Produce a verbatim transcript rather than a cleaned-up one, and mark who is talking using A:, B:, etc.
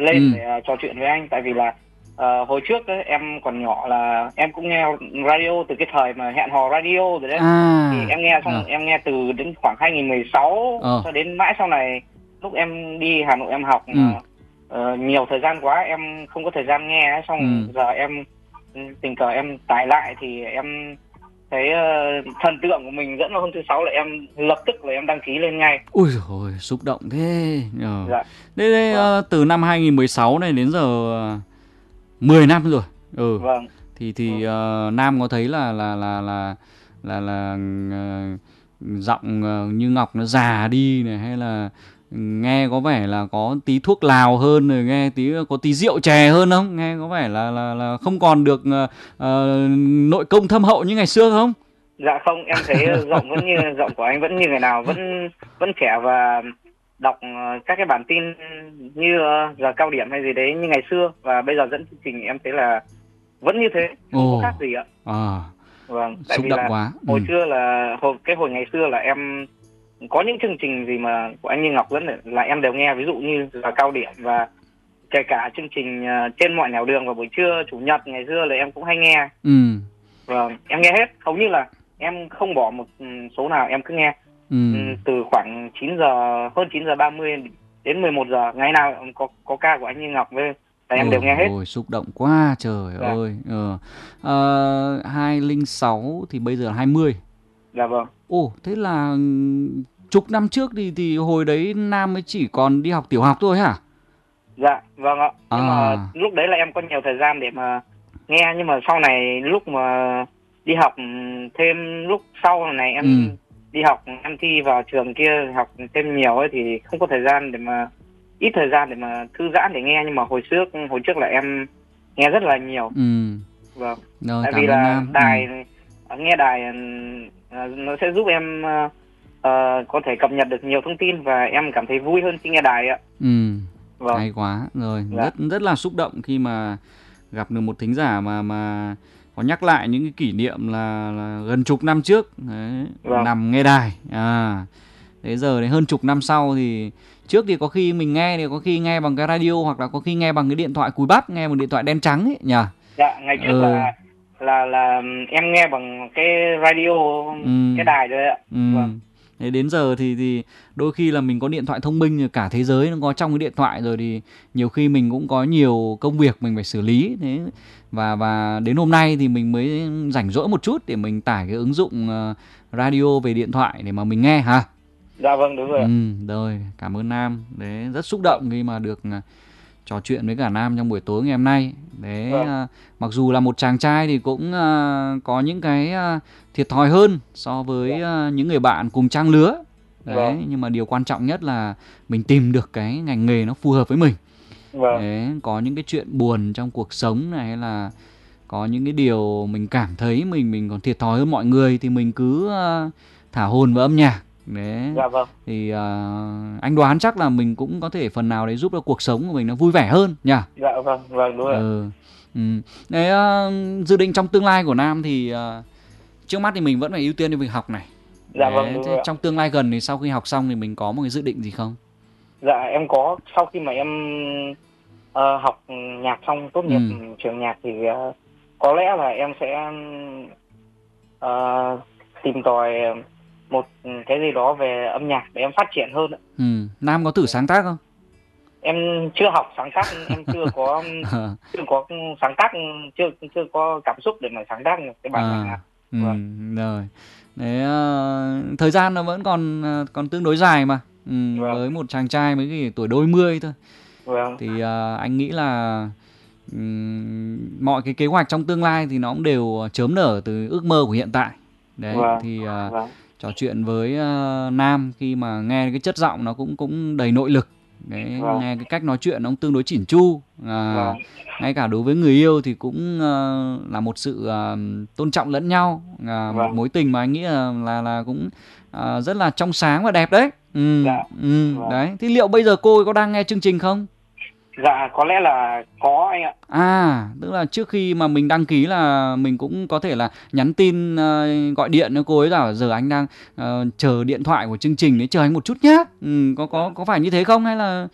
A: lên
B: Ừ.
A: để uh, trò chuyện với anh. Tại vì là uh, hồi trước ấy, em còn nhỏ là em cũng nghe radio từ cái thời mà hẹn hò radio rồi đấy. Thì
B: À.
A: em nghe xong
B: Ờ.
A: em nghe từ đến khoảng hai nghìn mười sáu
B: Ờ.
A: cho đến mãi sau này, lúc em đi Hà Nội em học
B: Ừ.
A: uh, nhiều thời gian quá em không có thời gian nghe ấy. Xong
B: Ừ.
A: giờ em tình cờ em tải lại thì em thấy uh, thần tượng của mình dẫn vào hôm thứ sáu là em lập tức là em đăng ký lên ngay.
B: Ui dồi ôi, xúc động thế. Ờ.
A: Dạ.
B: Thế, thế
A: Vâng.
B: uh, từ năm hai nghìn mười sáu này đến giờ uh, mười năm rồi. Ừ.
A: Vâng.
B: Thì thì uh, Nam có thấy là là là là là là uh, giọng uh, như Ngọc nó già đi này, hay là nghe có vẻ là có tí thuốc lào hơn, rồi nghe tí có tí rượu chè hơn không? Nghe có vẻ là là là không còn được uh, uh, nội công thâm hậu như ngày xưa không?
A: Dạ không, em thấy giọng vẫn như giọng của anh vẫn như ngày nào, vẫn vẫn trẻ và đọc các cái bản tin như giờ cao điểm hay gì đấy như ngày xưa, và bây giờ dẫn chương trình em thấy là vẫn như thế, không
B: Ồ.
A: có khác gì ạ.
B: À.
A: Vâng, tại
B: Xúc
A: vì
B: động
A: là
B: quá.
A: hồi
B: Ừ.
A: xưa là hồi cái hồi ngày xưa là em có những chương trình gì mà của anh Như Ngọc dẫn là, là em đều nghe, ví dụ như là cao điểm và kể cả chương trình uh, trên mọi nẻo đường vào buổi trưa chủ nhật ngày xưa là em cũng hay nghe.
B: Ừ.
A: Vâng, em nghe hết, hầu như là em không bỏ một số nào, em cứ nghe.
B: Ừ.
A: Từ khoảng chín giờ, hơn chín giờ ba mươi đến mười một giờ, ngày nào có có ca của anh Như Ngọc với là em
B: Ôi,
A: đều nghe hết.
B: ôi, xúc động quá trời
A: Dạ.
B: ơi. Ờ. Ờ, hai không sáu thì bây giờ là hai mươi.
A: Dạ vâng.
B: Ồ, thế là chục năm trước thì thì hồi đấy Nam mới chỉ còn đi học tiểu học thôi hả?
A: Dạ, vâng ạ. Nhưng
B: À.
A: mà lúc đấy là em có nhiều thời gian để mà nghe, nhưng mà sau này lúc mà đi học thêm, lúc sau này em
B: Ừ.
A: đi học, em thi vào trường kia học thêm nhiều ấy thì không có thời gian để mà, ít thời gian để mà thư giãn để nghe. Nhưng mà hồi trước hồi trước là em nghe rất là nhiều.
B: Ừ.
A: Vâng.
B: Rồi,
A: Tại
B: cảm
A: vì
B: ơn
A: là
B: Nam.
A: đài,
B: Ừ.
A: nghe đài uh, nó sẽ giúp em uh, uh, có thể cập nhật được nhiều thông tin, và em cảm thấy vui hơn khi nghe đài ạ.
B: Ừ.
A: Vâng.
B: Hay quá. Rồi,
A: Dạ.
B: rất rất là xúc động khi mà gặp được một thính giả mà mà có nhắc lại những cái kỷ niệm là, là gần chục năm trước đấy,
A: Vâng.
B: nằm nghe đài. À. Thế giờ đến hơn chục năm sau thì trước thì có khi mình nghe thì có khi nghe bằng cái radio, hoặc là có khi nghe bằng cái điện thoại cùi bắp, nghe bằng điện thoại đen trắng ấy nhỉ.
A: Dạ, ngày trước
B: ừ.
A: là là là em nghe bằng cái radio,
B: ừ.
A: cái đài rồi ạ.
B: Ừ.
A: Vâng.
B: Thế đến giờ thì thì đôi khi là mình có điện thoại thông minh, cả thế giới nó có trong cái điện thoại rồi, thì nhiều khi mình cũng có nhiều công việc mình phải xử lý. Thế và và đến hôm nay thì mình mới rảnh rỗi một chút để mình tải cái ứng dụng uh, radio về điện thoại để mà mình nghe hả?
A: Dạ vâng, đúng rồi.
B: Ừ, rồi, cảm ơn Nam. Đấy, rất xúc động khi mà được uh, trò chuyện với cả Nam trong buổi tối ngày hôm nay. Đấy,
A: Vâng.
B: uh, mặc dù là một chàng trai thì cũng uh, có những cái uh, thiệt thòi hơn so với uh, những người bạn cùng trang lứa. Đấy,
A: Vâng.
B: nhưng mà điều quan trọng nhất là mình tìm được cái ngành nghề nó phù hợp với mình.
A: Vâng.
B: Đấy, có những cái chuyện buồn trong cuộc sống này, hay là có những cái điều mình cảm thấy mình mình còn thiệt thòi hơn mọi người, thì mình cứ uh, thả hồn vào âm nhạc. Đấy.
A: Dạ vâng.
B: Thì uh, anh đoán chắc là mình cũng có thể phần nào đấy giúp cho cuộc sống của mình nó vui vẻ hơn nhỉ?
A: Dạ vâng, vâng, đúng rồi.
B: Ừ. Ừ. Đấy, uh, dự định trong tương lai của Nam thì uh, trước mắt thì mình vẫn phải ưu tiên cho việc học này.
A: Dạ
B: Đấy,
A: vâng, đúng
B: thế
A: rồi.
B: trong tương lai gần thì sau khi học xong thì mình có một cái dự định gì không?
A: Dạ em có, sau khi mà em uh, học nhạc xong, tốt nghiệp
B: Ừ.
A: trường nhạc thì uh, có lẽ là em sẽ uh, tìm tòi một cái gì đó về âm nhạc để em phát triển hơn.
B: Ừ. Nam có thử sáng tác không?
A: Em chưa học sáng tác, em chưa có chưa có sáng tác, chưa chưa có cảm xúc để mà sáng tác cái bài
B: à,
A: nhạc.
B: ừ,
A: Vâng.
B: Rồi. Đấy, uh, thời gian nó vẫn còn uh, còn tương đối dài mà. Ừ,
A: Vâng.
B: với một chàng trai mới cái tuổi đôi mươi thôi.
A: Vâng.
B: Thì uh, anh nghĩ là um, mọi cái kế hoạch trong tương lai thì nó cũng đều chớm nở từ ước mơ của hiện tại. Đấy,
A: Vâng.
B: thì uh,
A: Vâng.
B: trò chuyện với uh, Nam khi mà nghe cái chất giọng nó cũng cũng đầy nội lực. Đấy,
A: vâng.
B: nghe cái cách nói chuyện nó cũng tương đối chỉn chu. À,
A: vâng.
B: ngay cả đối với người yêu thì cũng uh, là một sự uh, tôn trọng lẫn nhau. Uh,
A: vâng.
B: Một mối tình mà anh nghĩ là là, là cũng uh, rất là trong sáng và đẹp đấy. Ừ,
A: dạ.
B: ừ,
A: vâng.
B: Đấy. Thế liệu bây giờ cô ấy có đang nghe chương trình không?
A: Dạ có lẽ là có anh ạ.
B: À, tức là trước khi mà mình đăng ký là mình cũng có thể là nhắn tin uh, gọi điện cho cô ấy bảo giờ anh đang uh, chờ điện thoại của chương trình đấy, chờ anh một chút nhé. Ừ, có có có phải như thế không hay là